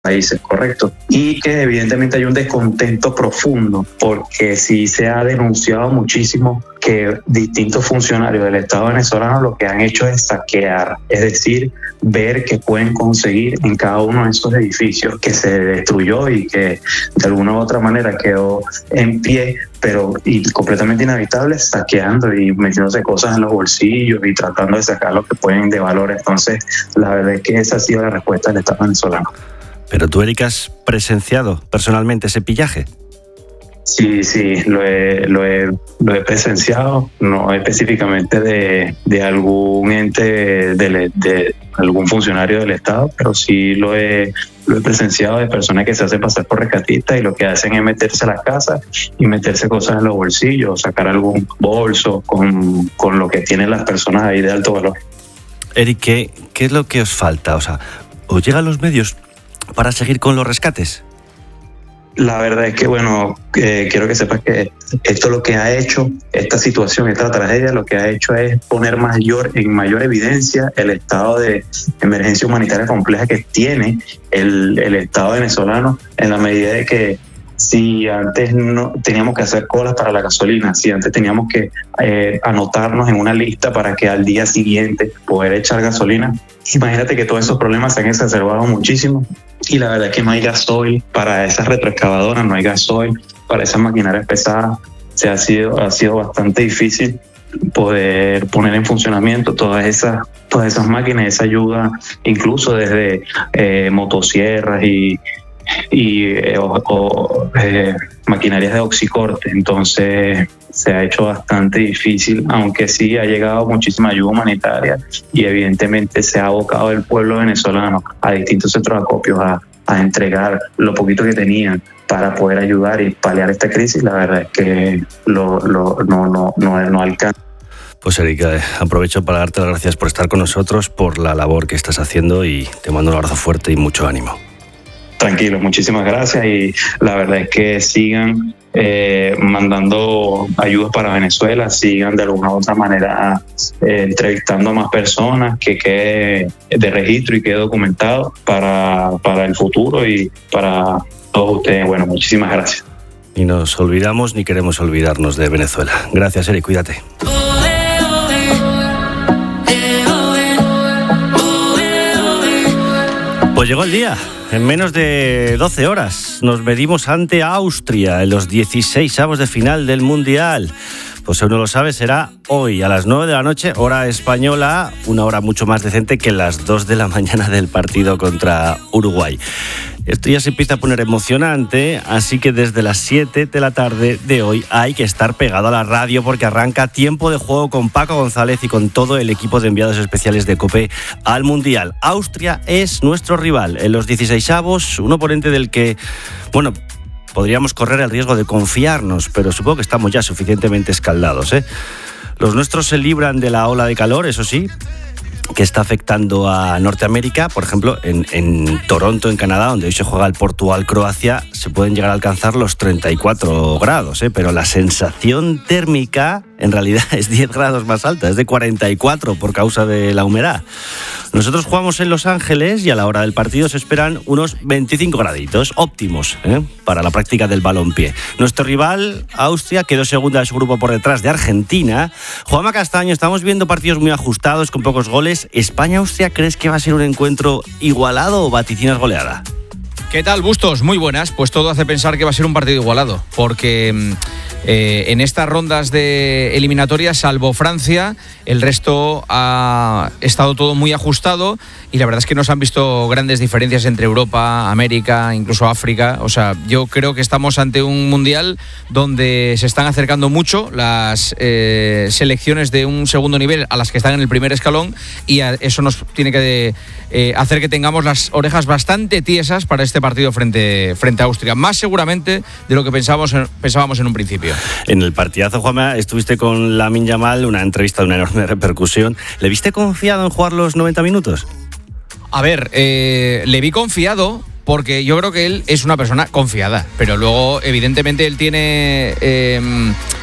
países, correcto, y que evidentemente hay un descontento profundo porque sí se ha denunciado muchísimo que distintos funcionarios del Estado venezolano lo que han hecho es saquear, es decir, ver qué pueden conseguir en cada uno de esos edificios que se destruyó y que de alguna u otra manera quedó en pie, pero y completamente inhabitable, saqueando y metiéndose cosas en los bolsillos y tratando de sacar lo que pueden de valor. Entonces, la verdad es que esa ha sido la respuesta del Estado venezolano. Pero tú, Eric, ¿has presenciado personalmente ese pillaje? Sí, lo he presenciado, no específicamente de algún ente, de algún funcionario del Estado, pero sí lo he presenciado de personas que se hacen pasar por rescatistas y lo que hacen es meterse a las casas y meterse cosas en los bolsillos, sacar algún bolso con lo que tienen las personas ahí de alto valor. Eric, ¿qué es lo que os falta? O sea, ¿os llegan los medios para seguir con los rescates? La verdad es que, quiero que sepas que esto lo que ha hecho, esta situación, esta tragedia, lo que ha hecho es poner en mayor evidencia el estado de emergencia humanitaria compleja que tiene el Estado venezolano, en la medida de que si antes no teníamos que hacer colas para la gasolina, si antes teníamos que anotarnos en una lista para que al día siguiente poder echar gasolina, imagínate que todos esos problemas se han exacerbado muchísimo y la verdad es que no hay gasoil para esas retroexcavadoras, no hay gasoil para esas maquinarias pesadas. Ha sido bastante difícil poder poner en funcionamiento todas esas máquinas, esa ayuda, incluso desde motosierras y maquinarias de oxicorte. Entonces se ha hecho bastante difícil, aunque sí ha llegado muchísima ayuda humanitaria y evidentemente se ha abocado el pueblo venezolano a distintos centros de acopios a entregar lo poquito que tenían para poder ayudar y paliar esta crisis. La verdad es que no alcanza. Pues Erika, aprovecho para darte las gracias por estar con nosotros, por la labor que estás haciendo y te mando un abrazo fuerte y mucho ánimo. Tranquilo, muchísimas gracias y la verdad es que sigan mandando ayudas para Venezuela, sigan de alguna u otra manera entrevistando a más personas, que quede de registro y quede documentado para el futuro y para todos ustedes. Bueno, muchísimas gracias. Ni nos olvidamos ni queremos olvidarnos de Venezuela. Gracias, Eric, cuídate. Pues llegó el día. En menos de 12 horas nos medimos ante Austria en los 16avos de final del Mundial. Pues si uno lo sabe, será hoy a las 9 de la noche, hora española, una hora mucho más decente que las 2 de la mañana del partido contra Uruguay. Esto ya se empieza a poner emocionante, así que desde las 7 de la tarde de hoy hay que estar pegado a la radio porque arranca Tiempo de Juego con Paco González y con todo el equipo de enviados especiales de COPE al Mundial. Austria es nuestro rival en los 16avos, un oponente del que, podríamos correr el riesgo de confiarnos, pero supongo que estamos ya suficientemente escaldados, ¿eh? Los nuestros se libran de la ola de calor, eso sí, que está afectando a Norteamérica. Por ejemplo, en Toronto, en Canadá, donde hoy se juega el Portugal-Croacia, se pueden llegar a alcanzar los 34 grados, pero la sensación térmica en realidad es 10 grados más alta, es de 44 por causa de la humedad. Nosotros jugamos en Los Ángeles y a la hora del partido se esperan unos 25 graditos óptimos para la práctica del balompié. Nuestro rival, Austria, quedó segunda de su grupo por detrás de Argentina. Juanma Castaño, estamos viendo partidos muy ajustados, con pocos goles. ¿España-Austria crees que va a ser un encuentro igualado o vaticinas goleada? ¿Qué tal, Bustos? Muy buenas. Pues todo hace pensar que va a ser un partido igualado, porque en estas rondas de eliminatoria, salvo Francia, el resto ha estado todo muy ajustado y la verdad es que no se han visto grandes diferencias entre Europa, América, incluso África. O sea, yo creo que estamos ante un mundial donde se están acercando mucho las selecciones de un segundo nivel a las que están en el primer escalón y eso nos tiene que hacer que tengamos las orejas bastante tiesas para este partido frente a Austria, más seguramente de lo que pensábamos en un principio. En el partidazo, Juanma, estuviste con Lamine Yamal, una entrevista de una enorme repercusión. ¿Le viste confiado en jugar los 90 minutos? A ver, le vi confiado porque yo creo que él es una persona confiada, pero luego evidentemente él tiene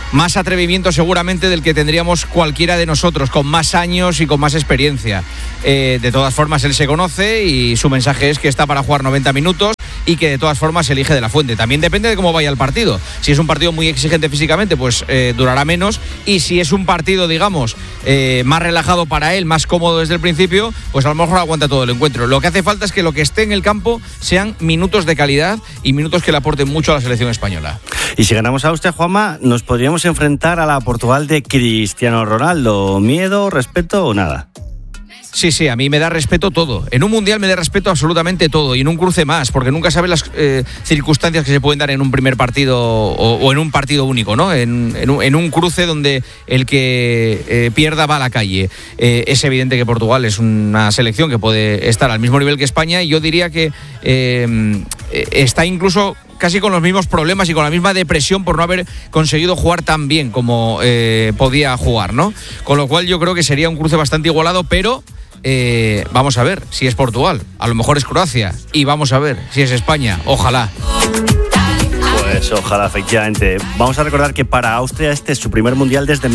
más atrevimiento seguramente del que tendríamos cualquiera de nosotros, con más años y con más experiencia. De todas formas, él se conoce y su mensaje es que está para jugar 90 minutos y que de todas formas elige De la Fuente. También depende de cómo vaya el partido. Si es un partido muy exigente físicamente, pues durará menos, y si es un partido, digamos, más relajado para él, más cómodo desde el principio, pues a lo mejor aguanta todo el encuentro. Lo que hace falta es que lo que esté en el campo sean minutos de calidad y minutos que le aporten mucho a la selección española. Y si ganamos a Austria, Juanma, nos podríamos enfrentar a la Portugal de Cristiano Ronaldo. ¿Miedo, respeto o nada? Sí, a mí me da respeto todo. En un mundial me da respeto absolutamente todo, y en un cruce más, porque nunca sabes las circunstancias que se pueden dar en un primer partido o en un partido único, ¿no? En un cruce donde el que pierda va a la calle. Es evidente que Portugal es una selección que puede estar al mismo nivel que España, y yo diría que está incluso casi con los mismos problemas y con la misma depresión por no haber conseguido jugar tan bien como podía jugar, ¿no? Con lo cual yo creo que sería un cruce bastante igualado, pero vamos a ver si es Portugal, a lo mejor es Croacia, y vamos a ver si es España, ojalá. Pues ojalá, efectivamente. Vamos a recordar que para Austria este es su primer mundial desde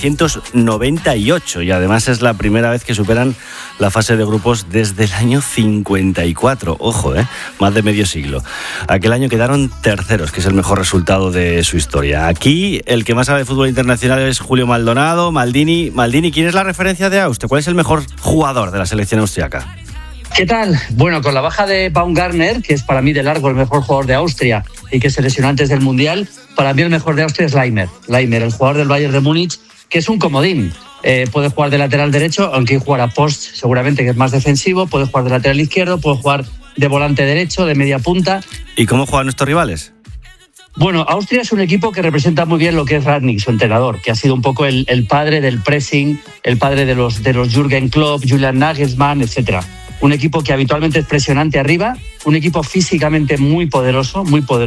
1998, y además es la primera vez que superan la fase de grupos desde el año 54. Ojo, más de medio siglo. Aquel año quedaron terceros, que es el mejor resultado de su historia. Aquí el que más sabe de fútbol internacional es Julio Maldonado. Maldini, ¿quién es la referencia de Austria? ¿Cuál es el mejor jugador de la selección austriaca? ¿Qué tal? Bueno, con la baja de Baumgartner, que es para mí de largo el mejor jugador de Austria y que se lesionó antes del Mundial, para mí el mejor de Austria es Laimer, el jugador del Bayern de Múnich, que es un comodín. Puede jugar de lateral derecho, aunque jugará post seguramente, que es más defensivo, puede jugar de lateral izquierdo, puede jugar de volante derecho, de media punta. ¿Y cómo juegan nuestros rivales? Bueno, Austria es un equipo que representa muy bien lo que es Rangnick, su entrenador, que ha sido un poco el padre del pressing, el padre de los Jürgen Klopp, Julian Nagelsmann, etcétera. Un equipo que habitualmente es presionante arriba, un equipo físicamente muy poderoso,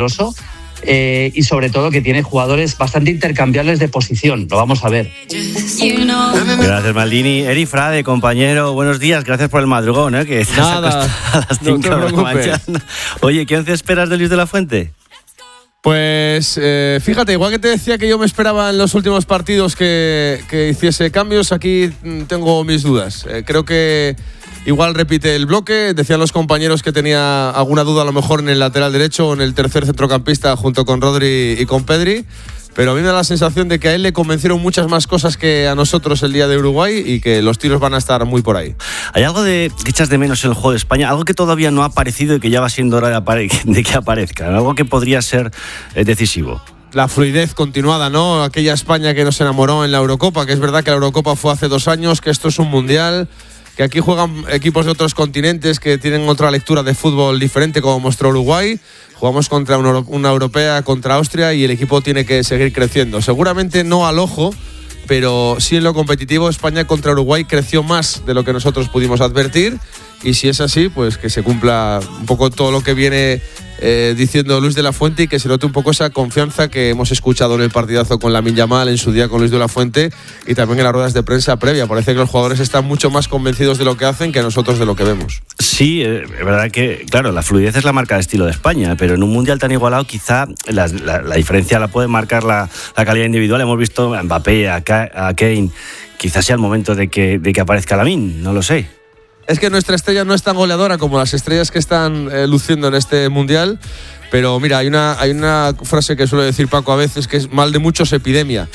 y sobre todo que tiene jugadores bastante intercambiables de posición. Lo vamos a ver. Gracias, Maldini. Eri Frade, compañero, buenos días. Gracias por el madrugón, que estás acostado a las 5 de la mañana. Oye, ¿qué once esperas de Luis de la Fuente? Pues fíjate, igual que te decía que yo me esperaba en los últimos partidos que hiciese cambios, aquí tengo mis dudas. Creo que igual repite el bloque. Decían los compañeros que tenía alguna duda a lo mejor en el lateral derecho o en el tercer centrocampista junto con Rodri y con Pedri, pero a mí me da la sensación de que a él le convencieron muchas más cosas que a nosotros el día de Uruguay, y que los tiros van a estar muy por ahí. ¿Hay algo que echas de menos en el juego de España? Algo que todavía no ha aparecido y que ya va siendo hora de que aparezca. Algo que podría ser decisivo. La fluidez continuada, ¿no? Aquella España que nos enamoró en la Eurocopa, que es verdad que la Eurocopa fue hace 2 años, que esto es un mundial, que aquí juegan equipos de otros continentes que tienen otra lectura de fútbol diferente, como mostró Uruguay. Jugamos contra una europea, contra Austria, y el equipo tiene que seguir creciendo. Seguramente no al ojo, pero sí en lo competitivo. España contra Uruguay creció más de lo que nosotros pudimos advertir, y si es así, pues que se cumpla un poco todo lo que viene diciendo Luis de la Fuente, y que se note un poco esa confianza que hemos escuchado en el partidazo con Lamine Yamal, en su día con Luis de la Fuente, y también en las ruedas de prensa previa. Parece que los jugadores están mucho más convencidos de lo que hacen que nosotros de lo que vemos. Sí, es verdad que, claro, la fluidez es la marca de estilo de España, pero en un mundial tan igualado quizá la diferencia la puede marcar la calidad individual. Hemos visto a Mbappé, a Kane. Quizás sea el momento de que aparezca Lamine, no lo sé. Es que nuestra estrella no es tan goleadora como las estrellas que están luciendo en este mundial, pero mira, hay una frase que suele decir Paco a veces, que es mal de muchos epidemia,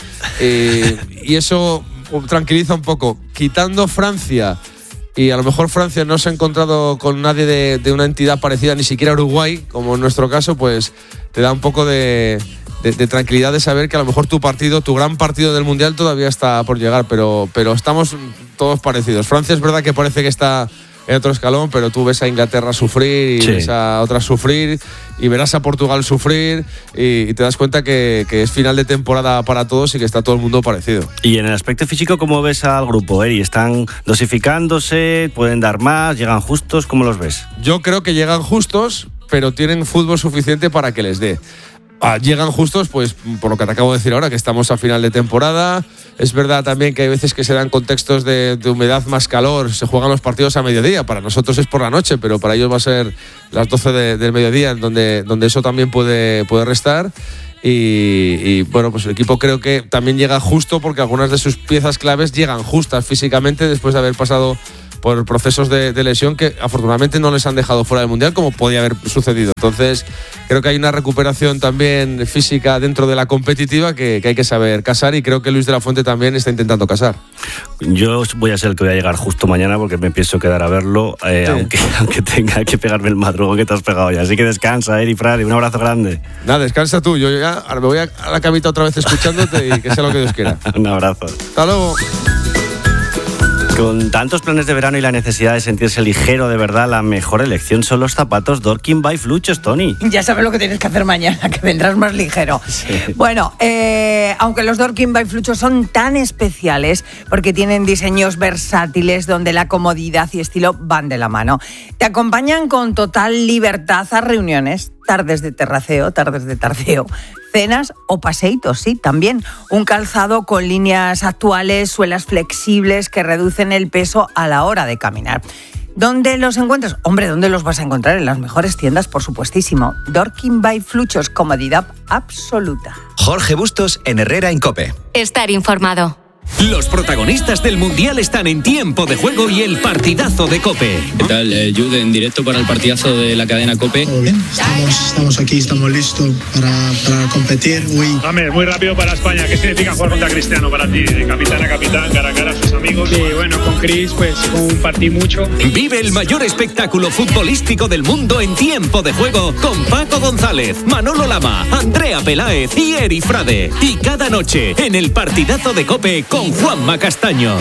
y eso tranquiliza un poco. Quitando Francia, y a lo mejor Francia no se ha encontrado con nadie de una entidad parecida, ni siquiera Uruguay, como en nuestro caso, pues te da un poco de tranquilidad de saber que a lo mejor tu gran partido del Mundial todavía está por llegar, pero estamos todos parecidos. Francia es verdad que parece que está en otro escalón, pero tú ves a Inglaterra sufrir y ves a otras sufrir, y verás a Portugal sufrir, y te das cuenta que es final de temporada para todos y que está todo el mundo parecido. Y en el aspecto físico, ¿cómo ves al grupo, Eri? ¿Están dosificándose? ¿Pueden dar más? ¿Llegan justos? ¿Cómo los ves? Yo creo que llegan justos, pero tienen fútbol suficiente para que les dé. Llegan justos, pues por lo que te acabo de decir ahora, que estamos a final de temporada. Es verdad también que hay veces que se dan contextos de humedad más calor, se juegan los partidos a mediodía. Para nosotros es por la noche, pero para ellos va a ser las 12 del mediodía, donde eso también puede restar. Y bueno, pues el equipo creo que también llega justo porque algunas de sus piezas claves llegan justas físicamente después de haber pasado por procesos de lesión que afortunadamente no les han dejado fuera del Mundial como podía haber sucedido. Entonces creo que hay una recuperación también física dentro de la competitiva que hay que saber casar, y creo que Luis de la Fuente también está intentando casar. Yo voy a ser el que voy a llegar justo mañana porque me pienso quedar a verlo, sí. aunque tenga que pegarme el madrugo que te has pegado ya. Así que descansa, Eri Frade, un abrazo grande. Nada, descansa tú, yo ya ahora me voy a la camita otra vez escuchándote y que sea lo que Dios quiera. Un abrazo. Hasta luego. Con tantos planes de verano y la necesidad de sentirse ligero, de verdad, la mejor elección son los zapatos Dorking by Fluchos, Tony. Ya sabes lo que tienes que hacer mañana, que vendrás más ligero. Sí. Bueno, aunque los Dorking by Fluchos son tan especiales porque tienen diseños versátiles donde la comodidad y estilo van de la mano. Te acompañan con total libertad a reuniones, tardes de terraceo, tardes de tarceo, cenas o paseitos, sí, también. Un calzado con líneas actuales, suelas flexibles que reducen el peso a la hora de caminar. ¿Dónde los encuentras? Hombre, ¿dónde los vas a encontrar? En las mejores tiendas, por supuestísimo. Dorking by Fluchos, comodidad absoluta. Jorge Bustos en Herrera en COPE. Estar informado. Los protagonistas del Mundial están en Tiempo de Juego y el partidazo de COPE. ¿Qué tal? Jude, en directo para el partidazo de la cadena COPE. Todo bien, estamos aquí, estamos listos para competir. Dame, muy rápido para España. ¿Qué significa jugar contra Cristiano para ti? De capitán a capitán, cara a cara a sus amigos. Y bueno, con Chris pues compartí mucho. Vive el mayor espectáculo futbolístico del mundo en Tiempo de Juego con Paco González, Manolo Lama, Andrea Peláez y Eri Frade. Y cada noche en el partidazo de COPE con Juanma Castaño.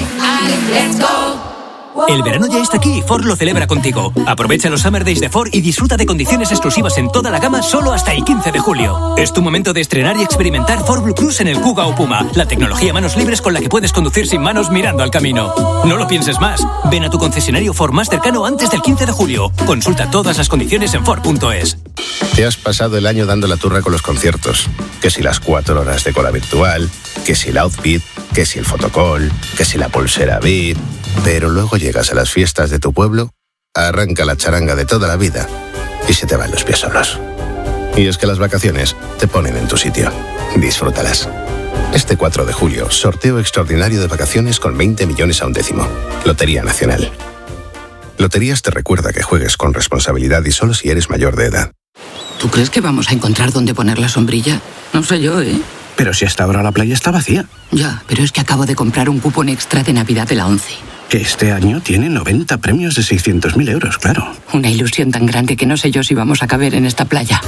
El verano ya está aquí y Ford lo celebra contigo. Aprovecha los Summer Days de Ford y disfruta de condiciones exclusivas en toda la gama solo hasta el 15 de julio. Es tu momento de estrenar y experimentar Ford Blue Cruise en el Kuga o Puma, la tecnología manos libres con la que puedes conducir sin manos mirando al camino. No lo pienses más. Ven a tu concesionario Ford más cercano antes del 15 de julio. Consulta todas las condiciones en Ford.es. Te has pasado el año dando la turra con los conciertos. Que si las 4 horas de cola virtual, que si el outfit, que si el fotocall, que si la pulsera VIP. Pero luego llegas a las fiestas de tu pueblo, arranca la charanga de toda la vida y se te van los pies solos. Y es que las vacaciones te ponen en tu sitio. Disfrútalas. Este 4 de julio, sorteo extraordinario de vacaciones con 20 millones a un décimo. Lotería Nacional. Loterías te recuerda que juegues con responsabilidad y solo si eres mayor de edad. ¿Tú crees que vamos a encontrar dónde poner la sombrilla? No sé yo, ¿eh? Pero si hasta ahora la playa está vacía. Ya, pero es que acabo de comprar un cupón extra de Navidad de la ONCE. Que este año tiene 90 premios de 600.000 euros, claro. Una ilusión tan grande que no sé yo si vamos a caber en esta playa.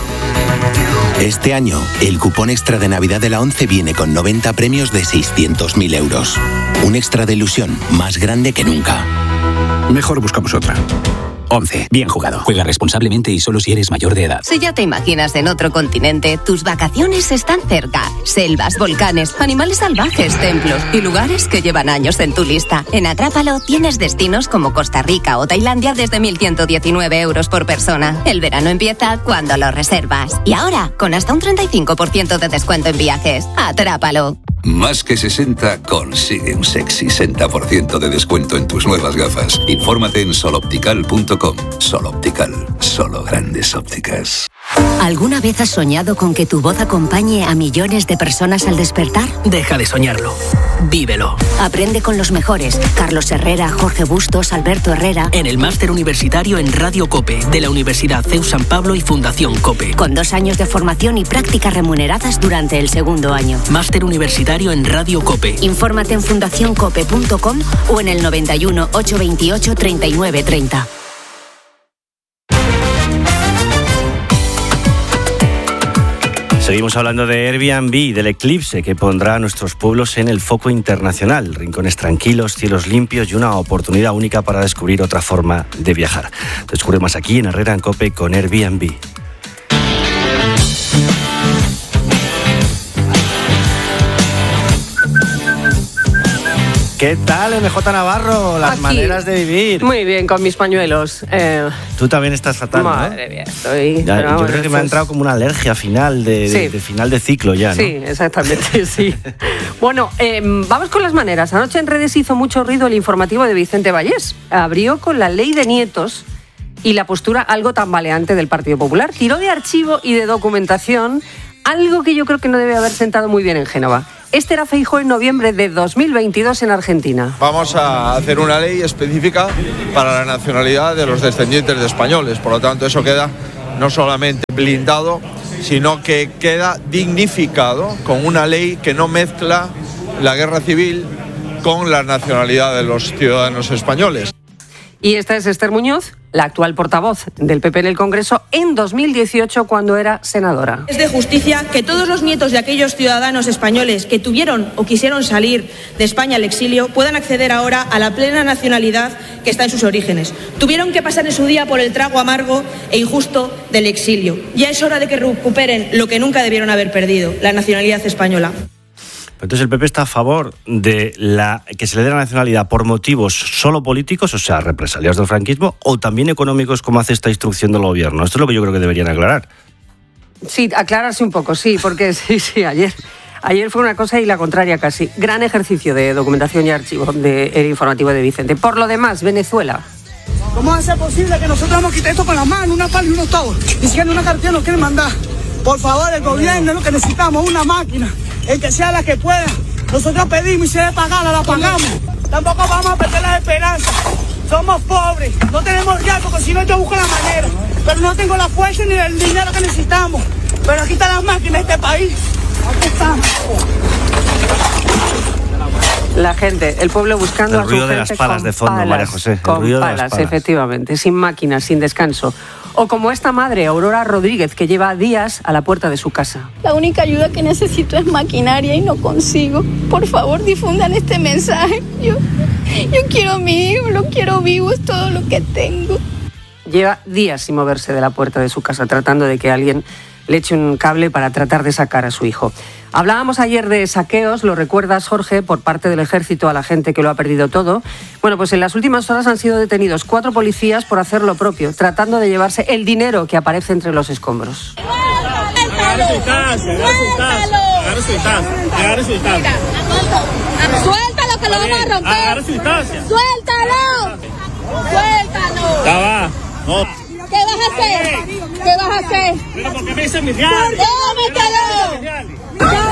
Este año, el cupón extra de Navidad de la ONCE viene con 90 premios de 600.000 euros. Un extra de ilusión más grande que nunca. Mejor buscamos otra. 11. Bien jugado. Juega responsablemente y solo si eres mayor de edad. Si ya te imaginas en otro continente, tus vacaciones están cerca. Selvas, volcanes, animales salvajes, templos y lugares que llevan años en tu lista. En Atrápalo tienes destinos como Costa Rica o Tailandia desde 1.119 euros por persona. El verano empieza cuando lo reservas. Y ahora, con hasta un 35% de descuento en viajes. Atrápalo. Más que 60 consigue un sexy 60% de descuento en tus nuevas gafas. Infórmate en soloptical.com. Soloptical, solo grandes ópticas. ¿Alguna vez has soñado con que tu voz acompañe a millones de personas al despertar? Deja de soñarlo. Vívelo. Aprende con los mejores. Carlos Herrera, Jorge Bustos, Alberto Herrera. En el máster universitario en Radio COPE de la Universidad CEU San Pablo y Fundación COPE. Con 2 años de formación y prácticas remuneradas durante el segundo año. Máster universitario en Radio COPE. Infórmate en fundacioncope.com o en el 91 828 3930. Seguimos hablando de Airbnb, del eclipse que pondrá a nuestros pueblos en el foco internacional. Rincones tranquilos, cielos limpios y una oportunidad única para descubrir otra forma de viajar. Descubre más aquí en Herrera en COPE con Airbnb. ¿Qué tal, MJ Navarro? Las aquí, maneras de vivir. Muy bien, con mis pañuelos. Tú también estás fatal, madre ¿no? Mía, estoy... Ya, yo creo que me ha entrado como una alergia final de final de ciclo ya, ¿no? Sí, exactamente, sí. Bueno, vamos con las maneras. Anoche en redes hizo mucho ruido el informativo de Vicente Vallés. Abrió con la ley de nietos y la postura algo tambaleante del Partido Popular. Tiró de archivo y de documentación Algo que yo creo que no debe haber sentado muy bien en Génova. Este era Feijóo en noviembre de 2022 en Argentina. Vamos a hacer una ley específica para la nacionalidad de los descendientes de españoles. Por lo tanto, eso queda no solamente blindado, sino que queda dignificado con una ley que no mezcla la guerra civil con la nacionalidad de los ciudadanos españoles. Y esta es Esther Muñoz, la actual portavoz del PP en el Congreso en 2018 cuando era senadora. Es de justicia que todos los nietos de aquellos ciudadanos españoles que tuvieron o quisieron salir de España al exilio puedan acceder ahora a la plena nacionalidad que está en sus orígenes. Tuvieron que pasar en su día por el trago amargo e injusto del exilio. Ya es hora de que recuperen lo que nunca debieron haber perdido, la nacionalidad española. Entonces el PP está a favor de que se le dé la nacionalidad por motivos solo políticos, o sea, represaliados del franquismo, o también económicos, como hace esta instrucción del gobierno. Esto es lo que yo creo que deberían aclarar. Sí, aclararse un poco, sí, porque sí, ayer fue una cosa y la contraria casi. Gran ejercicio de documentación y archivo del informativo de Vicente. Por lo demás, Venezuela. ¿Cómo va a ser posible que nosotros nos quitemos esto con las manos, una pala y unos tobos? Y si en una cartilla nos quieren mandar. Por favor, el gobierno es lo que necesitamos, una máquina. El que sea la que pueda. Nosotros pedimos y si debe pagarla, la pagamos. Tampoco vamos a perder las esperanzas. Somos pobres, no tenemos ya, porque si no yo busco la manera. Pero no tengo la fuerza ni el dinero que necesitamos. Pero aquí están las máquinas de este país. Aquí están. La gente, el pueblo buscando a su gente. El ruido de las palas de fondo, María José. Con palas, efectivamente, sin máquinas, sin descanso. O como esta madre, Aurora Rodríguez, que lleva días a la puerta de su casa. La única ayuda que necesito es maquinaria y no consigo. Por favor, difundan este mensaje. Yo quiero a mi hijo, lo quiero vivo, es todo lo que tengo. Lleva días sin moverse de la puerta de su casa, tratando de que alguien le eche un cable para tratar de sacar a su hijo. Hablábamos ayer de saqueos, ¿lo recuerdas, Jorge?, por parte del ejército a la gente que lo ha perdido todo. Bueno, pues en las últimas horas han sido detenidos 4 policías por hacer lo propio, tratando de llevarse el dinero que aparece entre los escombros. ¡Suéltalo, que lo vamos a romper! ¡Suéltalo! ¡Suéltalo! Ya va. No. ¿Qué vas a hacer? ¿Qué vas a hacer? Pero porque me dicen mis reales. ¡Tómatelo!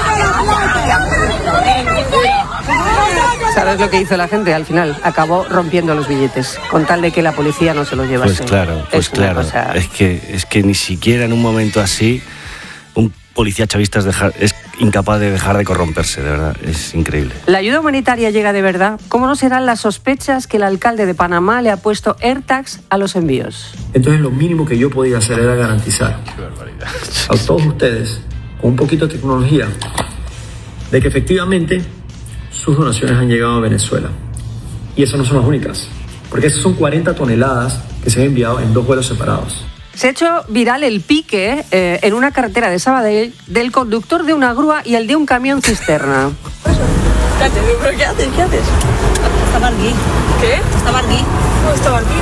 ¿Sabes lo que hizo la gente? Al final acabó rompiendo los billetes, con tal de que la policía no se los llevase. Pues claro. Cosa... Es que ni siquiera en un momento así un policía chavista es incapaz de dejar de corromperse, de verdad, es increíble. ¿La ayuda humanitaria llega de verdad? ¿Cómo no serán las sospechas que el alcalde de Panamá le ha puesto AirTags a los envíos? Entonces lo mínimo que yo podía hacer era garantizar a todos ustedes, con un poquito de tecnología, de que efectivamente sus donaciones han llegado a Venezuela. Y esas no son las únicas, porque esas son 40 toneladas que se han enviado en 2 vuelos separados. Se ha hecho viral el pique en una carretera de Sabadell del conductor de una grúa y el de un camión cisterna. ¿Pero qué haces? ¿Qué haces? Estaba aquí. ¿Qué? Estaba aquí. No, estaba aquí.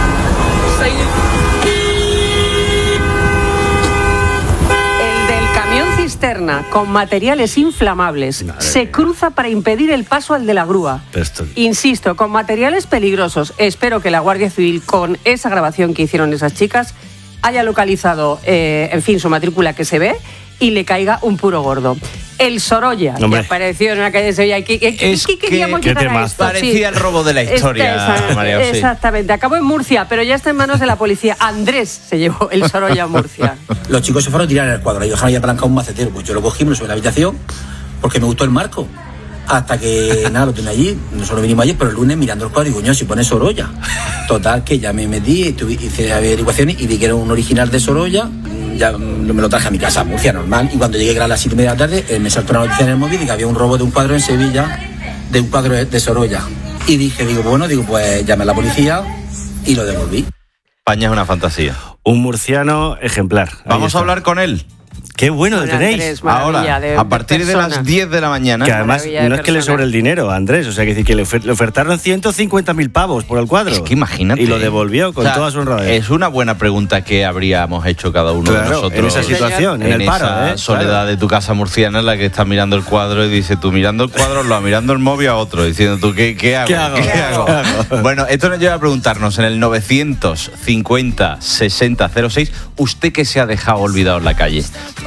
El del camión cisterna con materiales inflamables se cruza para impedir el paso al de la grúa. Insisto, con materiales peligrosos. Espero que la Guardia Civil, con esa grabación que hicieron esas chicas, haya localizado, su matrícula que se ve y le caiga un puro gordo. El Sorolla, que apareció en una calle de Sevilla. ¿Qué queríamos llegar a esto? Parecía el robo de la historia, María José. Exactamente. Acabó en Murcia, pero ya está en manos de la policía. Andrés se llevó el Sorolla a Murcia. Los chicos se fueron a tirar en el cuadro. Ellos dejaron ya apalancado un macetero. Pues yo lo cogí, me lo subí a la habitación porque me gustó el marco. Hasta que, nada, lo tenía allí. Nosotros vinimos ayer, pero el lunes mirando el cuadro digo, coño, si pone Sorolla. Total, que ya me metí, hice averiguaciones y vi que era un original de Sorolla. Ya me lo traje a mi casa, a Murcia, normal. Y cuando llegué, que era a las 7:30 de la tarde, me saltó una noticia en el móvil de que había un robo de un cuadro en Sevilla, de un cuadro de Sorolla. Y pues llamé a la policía y lo devolví. España es una fantasía. Un murciano ejemplar. Vamos a hablar con él. Qué bueno lo tenéis. Andrés, ahora, a partir de las 10 de la mañana. Que además no es que le sobre el dinero a Andrés, o sea, que le ofertaron 150.000 pavos por el cuadro. Es que imagínate. Y lo devolvió con toda su honradez. Es una buena pregunta que habríamos hecho cada uno de nosotros. En esa situación, en el paro. Esa soledad de tu casa murciana en la que estás mirando el cuadro y dice tú mirando el cuadro, lo mirando el móvil a otro, diciendo tú, ¿qué hago? ¿Qué hago? Bueno, esto nos lleva a preguntarnos en el 950 60 06, usted que se ha dejado olvidado en la calle.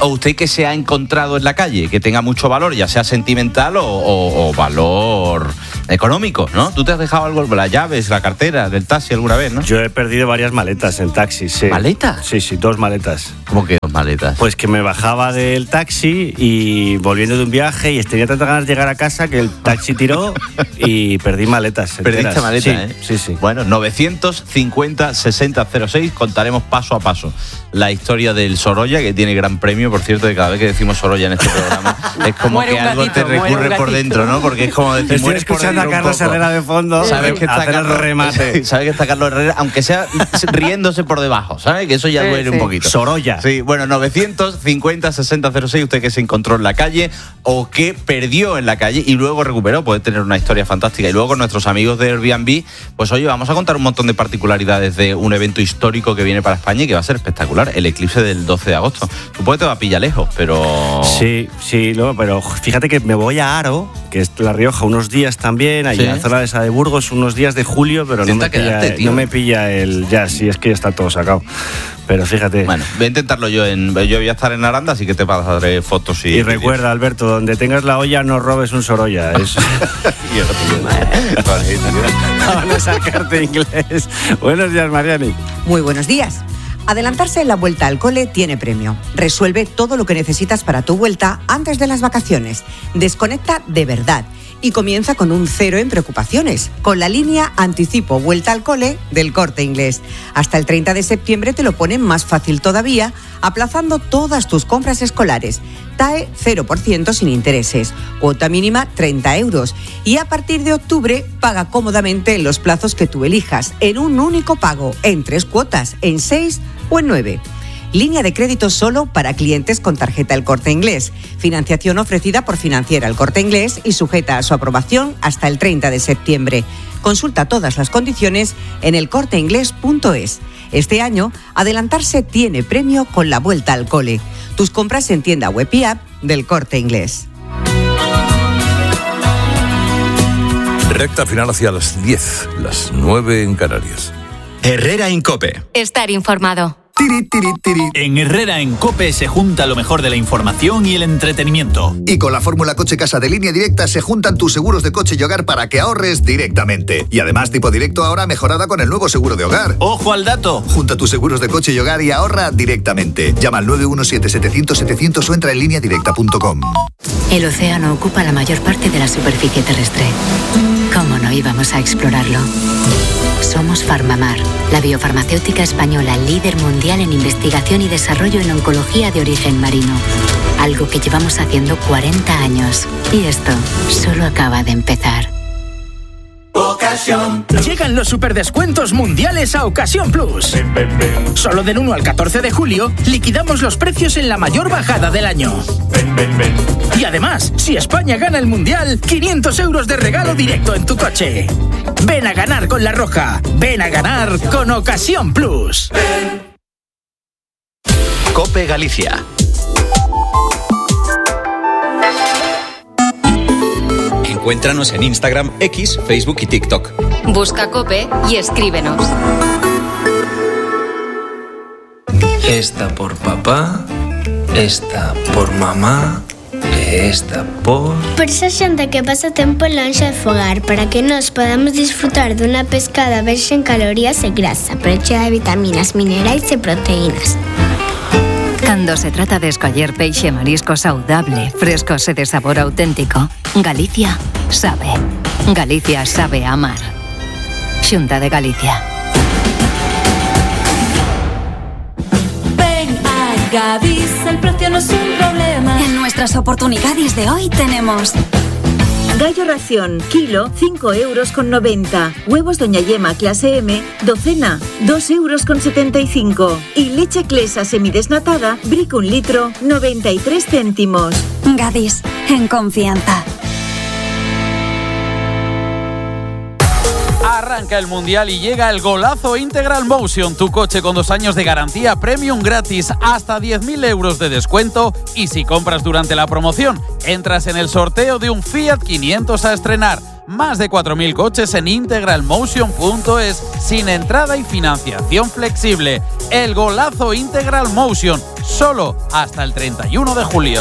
usted que se ha encontrado en la calle, que tenga mucho valor, ya sea sentimental o valor económico, ¿no? ¿Tú te has dejado algo, las llaves, la cartera del taxi alguna vez, no? Yo he perdido varias maletas en taxi, sí. ¿Maletas? Sí, 2 maletas. ¿Cómo que 2 maletas? Pues que me bajaba del taxi y volviendo de un viaje y tenía tantas ganas de llegar a casa que el taxi tiró y perdí maletas enteras. Perdiste maletas, sí, Sí. Bueno, 950-6006, contaremos paso a paso la historia del Sorolla, que tiene gran premio, por cierto, de cada vez que decimos Sorolla en este programa es como que algo te recurre por dentro, ¿no? Porque es como decir, estoy escuchando a Carlos Herrera de fondo. Sabes que está Carlos remate. Sabes que está Carlos Herrera, aunque sea riéndose por debajo, ¿sabes? Que eso ya duele un poquito. Sorolla. Sí, bueno, 950-6006, usted que se encontró en la calle o que perdió en la calle y luego recuperó, puede tener una historia fantástica. Y luego con nuestros amigos de Airbnb, pues oye, vamos a contar un montón de particularidades de un evento histórico que viene para España y que va a ser espectacular, el eclipse del 12 de agosto. Supongo que te va a pillar lejos, pero... Sí, no, pero fíjate que me voy a Haro, que es La Rioja, unos días también, allá en la zona de de Burgos, unos días de julio, pero no me pilla el... Ya, sí, es que ya está todo sacado. Pero fíjate. Bueno, voy a intentarlo yo voy a estar en Aranda, así que te pasaré fotos y recuerda, Alberto, donde tengas la olla no robes un Sorolla. Vamos al Corte Inglés. Buenos días, Mariani. Muy buenos días. Adelantarse en la vuelta al cole tiene premio. Resuelve todo lo que necesitas para tu vuelta antes de las vacaciones. Desconecta de verdad y comienza con un 0 en preocupaciones, con la línea Anticipo Vuelta al Cole del Corte Inglés. Hasta el 30 de septiembre te lo ponen más fácil todavía, aplazando todas tus compras escolares. TAE 0% sin intereses, cuota mínima 30 euros y a partir de octubre paga cómodamente en los plazos que tú elijas, en un único pago, en 3 cuotas, en 6 o en 9. Línea de crédito solo para clientes con tarjeta El Corte Inglés. Financiación ofrecida por Financiera El Corte Inglés y sujeta a su aprobación hasta el 30 de septiembre. Consulta todas las condiciones en elcorteinglés.es. Este año, adelantarse tiene premio con la vuelta al cole. Tus compras en tienda web y app del Corte Inglés. Recta final hacia las 10, las 9 en Canarias. Herrera en COPE. Estar informado. En Herrera en COPE se junta lo mejor de la información y el entretenimiento. Y con la fórmula Coche Casa de Línea Directa se juntan tus seguros de coche y hogar para que ahorres directamente. Y además Tipo Directo ahora mejorada con el nuevo seguro de hogar. ¡Ojo al dato! Junta tus seguros de coche y hogar y ahorra directamente. Llama al 917-700-700 o entra en lineadirecta.com. El océano ocupa la mayor parte de la superficie terrestre. ¿Cómo no íbamos a explorarlo? Somos Farmamar, la biofarmacéutica española líder mundial en investigación y desarrollo en oncología de origen marino. Algo que llevamos haciendo 40 años. Y esto solo acaba de empezar. Ocasión. Llegan los superdescuentos mundiales a Ocasión Plus. Solo del 1 al 14 de julio liquidamos los precios en la mayor bajada del año. Y además, si España gana el mundial, 500 euros de regalo directo en tu coche. Ven a ganar con La Roja. Ven a ganar con Ocasión Plus. COPE Galicia. Encuéntranos en Instagram, X, Facebook y TikTok. Busca COPE y escríbenos. Esta por papá, esta por mamá, esta por... Por esa xente que pasa tempo en lanxa de fogar, para que nos podamos disfrutar dunha pescada baixa en calorías e grasa, pero chea de vitaminas, minerais e proteínas. Cuando se trata de escoller peixe marisco saudable, frescos e de sabor auténtico, Galicia sabe. Galicia sabe amar. Xunta de Galicia. Ven a Gadis, el precio no es un problema. En nuestras oportunidades de hoy tenemos... Gallo ración, kilo, 5,90 €. Huevos Doña Yema clase M, docena, 2,75 €. Y leche Clesa semidesnatada, Brick 1 litro, 93 céntimos. Gadis, en confianza. Arranca el Mundial y llega el golazo Integral Motion, tu coche con 2 años de garantía premium gratis, hasta 10.000 euros de descuento, y si compras durante la promoción, entras en el sorteo de un Fiat 500 a estrenar. Más de 4.000 coches en integralmotion.es, sin entrada y financiación flexible. El golazo Integral Motion, solo hasta el 31 de julio.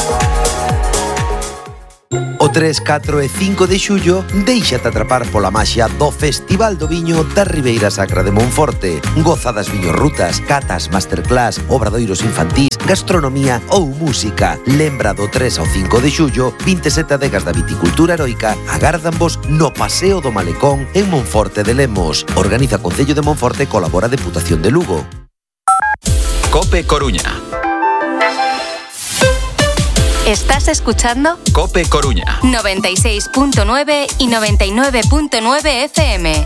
O 3, 4 e 5 de xullo, déixate atrapar pola maxia do Festival do Viño da Ribeira Sacra de Monforte. Goza das viñorrutas, catas, masterclass, obradoiros infantís, gastronomía ou música. Lembra do 3 ao 5 de xullo, 27 adegas da viticultura heroica agárdanvos no Paseo do Malecón en Monforte de Lemos. Organiza Concello de Monforte, colabora Deputación de Lugo. COPE Coruña. ¿Estás escuchando? COPE Coruña. 96.9 y 99.9 FM.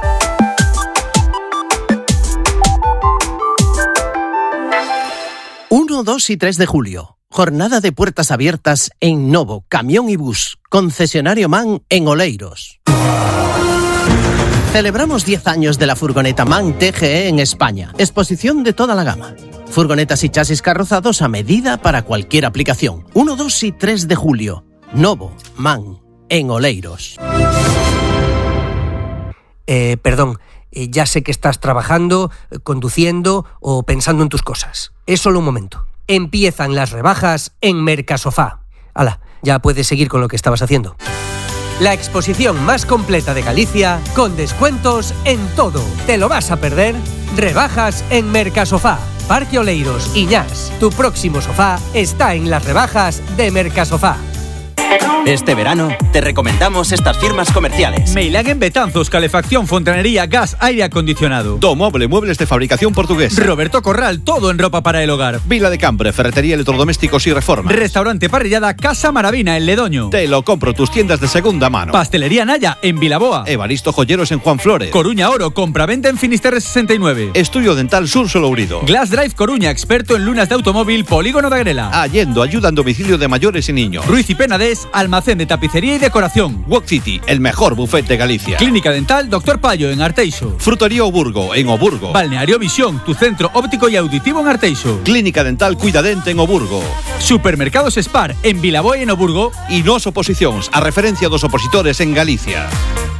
...1, 2 y 3 de julio. Jornada de puertas abiertas en Novo, Camión y Bus. Concesionario MAN en Oleiros. Celebramos 10 años de la furgoneta MAN TGE en España. Exposición de toda la gama. Furgonetas y chasis carrozados a medida para cualquier aplicación. 1, 2 y 3 de julio. Novo, MAN, en Oleiros. Perdón, ya sé que estás trabajando, conduciendo o pensando en tus cosas. Es solo un momento. Empiezan las rebajas en Mercasofá. Hala, ya puedes seguir con lo que estabas haciendo. La exposición más completa de Galicia, con descuentos en todo. ¿Te lo vas a perder? Rebajas en Mercasofá. Parque Oleiros, Iñás. Tu próximo sofá está en las rebajas de Mercasofá. Este verano te recomendamos estas firmas comerciales. Meilán en Betanzos, calefacción, fontanería, gas, aire acondicionado. Domoble, muebles de fabricación portuguesa. Roberto Corral, todo en ropa para el hogar. Vila de Cambre, ferretería, electrodomésticos y reformas. Restaurante parrillada Casa Maravina en Ledoño. Te lo compro, tus tiendas de segunda mano. Pastelería Naya en Vilaboa. Evaristo Joyeros en Juan Flores. Coruña Oro, compraventa en Finisterre 69. Estudio Dental Sur Solourido. Glass Drive Coruña, experto en lunas de automóvil, Polígono de Agrela. Allendo, ayuda en domicilio de mayores y niños. Ruiz y Penades, almacén de tapicería y decoración. Walk City, el mejor buffet de Galicia. Clínica Dental Dr. Payo en Arteixo. Frutería Oburgo en Oburgo. Balneario Visión, tu centro óptico y auditivo en Arteixo. Clínica Dental Cuidadente en Oburgo. Supermercados Spar en Vilaboa y en Oburgo. Y Nos Oposicións, a referencia dos opositores en Galicia.